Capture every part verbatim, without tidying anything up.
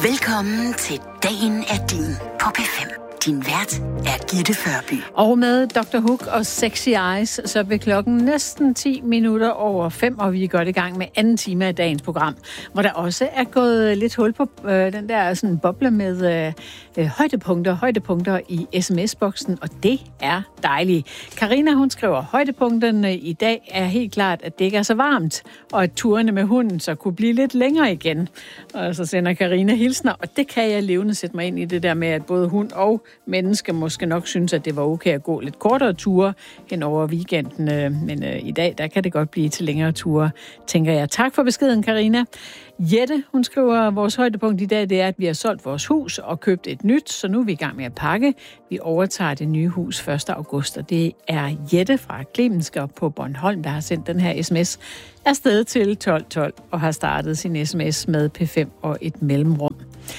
Velkommen til Dagen er din på P fem. Din vært er Gitte Førby. Og med doktor Hook og Sexy Eyes, så vil klokken næsten ti minutter over fem, og vi er godt i gang med anden time af dagens program, hvor der også er gået lidt hul på øh, den der sådan boble med øh, højdepunkter, højdepunkter i sms-boksen, og det er dejligt. Karina, hun skriver, højdepunkterne i dag er helt klart, at det ikke er så varmt, og at turene med hunden så kunne blive lidt længere igen. Og så sender Karina hilsner, og det kan jeg levende sætte mig ind i det der med, at både hund og mennesker måske nok synes, at det var okay at gå lidt kortere ture hen over weekenden, men øh, i dag, der kan det godt blive til længere ture, tænker jeg. Tak for beskeden, Karina. Jette, hun skriver, vores højdepunkt i dag, det er, at vi har solgt vores hus og købt et nyt, så nu er vi i gang med at pakke. Vi overtager det nye hus første august, og det er Jette fra Klemensker på Bornholm, der har sendt den her sms afsted til tolv tolv og har startet sin sms med P fem og et mellemrum.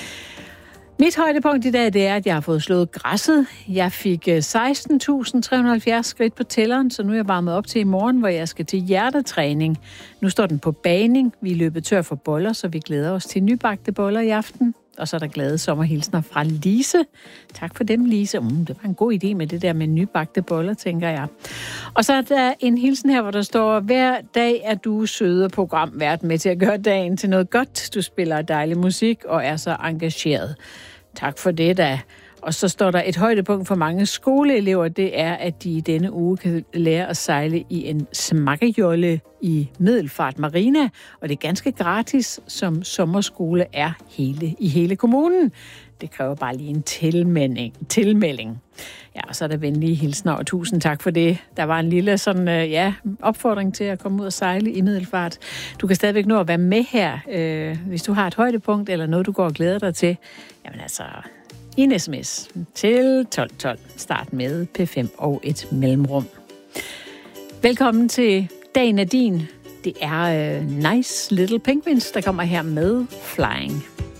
Mit højdepunkt i dag, det er, at jeg har fået slået græsset. Jeg fik seksten tusind tre hundrede og halvfjerds skridt på tælleren, så nu er jeg varmet op til i morgen, hvor jeg skal til hjertetræning. Nu står den på baning. Vi er løbet tør for boller, så vi glæder os til nybagte boller i aften. Og så er der glade sommerhilsner fra Lise. Tak for dem, Lise. Mm, det var en god idé med det der med nybagte boller, tænker jeg. Og så er der en hilsen her, hvor der står, hver dag er du søde programvært med til at gøre dagen til noget godt. Du spiller dejlig musik og er så engageret. Tak for det da. Og så står der et højdepunkt for mange skoleelever, det er, at de i denne uge kan lære at sejle i en smakkejolle i Middelfart Marina, og det er ganske gratis, som sommerskole er hele, i hele kommunen. Det kræver bare lige en tilmelding. tilmelding. Ja, og så er der venlige hilsner, og tusind tak for det. Der var en lille sådan, øh, ja, opfordring til at komme ud og sejle i Middelfart. Du kan stadigvæk nå at være med her, øh, hvis du har et højdepunkt, eller noget, du går og glæder dig til. Jamen altså, i en sms til tolv tolv. Start med P fem og et mellemrum. Velkommen til Dagen er din. Det er uh, Nice Little Penguins, der kommer her med Flying.